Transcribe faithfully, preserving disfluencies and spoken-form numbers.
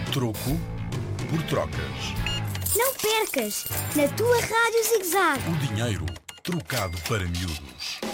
Troco por trocas. Não percas, na tua Rádio Zig-Zag. O dinheiro trocado para miúdos.